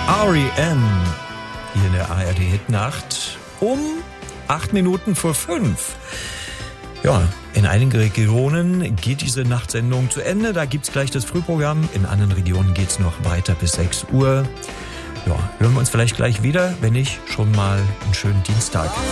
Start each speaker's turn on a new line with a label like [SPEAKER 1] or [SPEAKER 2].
[SPEAKER 1] R.E.M. hier in der ARD-Hitnacht um 5:08. Ja, in einigen Regionen geht diese Nachtsendung zu Ende. Da gibt's gleich das Frühprogramm. In anderen Regionen geht's noch weiter bis 6 Uhr. Ja, hören wir uns vielleicht gleich wieder, wenn nicht schon mal einen schönen Dienstag.